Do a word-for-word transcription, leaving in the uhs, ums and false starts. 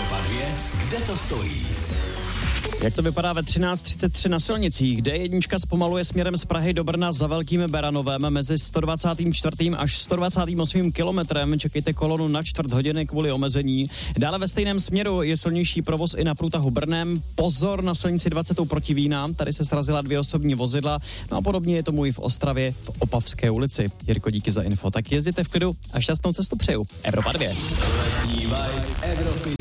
Evropa dvě, kde to stojí? Jak to vypadá ve třináct třicet tři na silnicích? D jedna zpomaluje směrem z Prahy do Brna za Velkým Beranovem mezi sto dvacet čtyři až sto dvacet osm kilometrem. Čekejte kolonu na čtvrt hodiny kvůli omezení. Dále ve stejném směru je silnější provoz i na průtahu Brnem. Pozor na silnici dvacet proti Vínám, tady se srazila dvě osobní vozidla. No a podobně je tomu i v Ostravě v Opavské ulici. Jirko, díky za info. Tak jezděte v klidu a šťastnou cestu přeju. Evropa dvě. Letní vibe Evropy